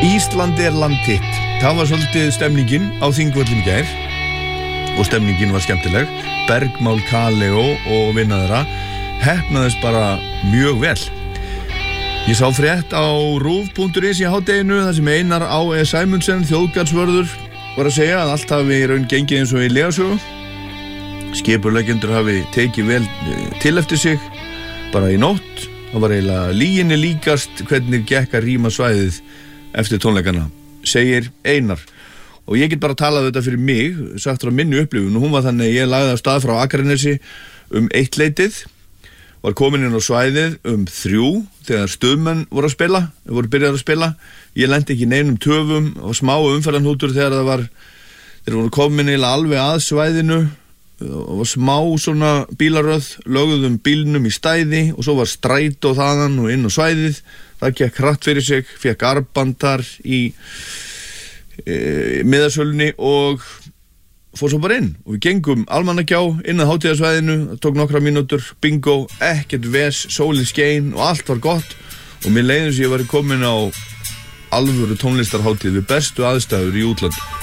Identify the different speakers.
Speaker 1: Ísland land þitt. Það var svolítið stemningin á Þingvöllum í gær og stemningin var skemmtileg. Bergmál, Kaleo og vinnaðara heppnaðist bara mjög vel. Ég sá frétt á rúv.is í hádeginu þar sem Einar A.E. Sæmundsen, þjóðgarðsvörður, var að segja að allt hafi í raun gengið eins og í legasögu. Skipurleggjendur hafi tekið vel til eftir sig bara í nótt. Það var eiginlega lyginni líkast hvernig gekk að rýma svæðið eftir tónleikana, segir Einar. Og ég get bara talað þetta fyrir mig, sagt frá minni upplifun, og hún var þannig að ég lagði af stað frá Akranesi 1:00, var komin inn á svæðið 3:00 þegar stuðmenn voru byrjað að spila. Ég lenti ekki í neinum töfum og smá umferðarhnútur þegar þeir voru komin eiginlega alveg að svæðinu og var smá svona bílaröð, lögðum bílnum í stæði og svo var strætó þaðan og inn á svæðið. Það gekk hratt fyrir sig, fekk armbandar í miðasölunni og fór svo bara inn. Og við gengum Almannagjá inn að hátíðarsvæðinu, það tók nokkra mínútur, bingo, ekkert ves, sólin skein og allt var gott. Og mér leiði eins og ég væri komin á alvöru tónlistarhátíð við bestu aðstæður í útlandi.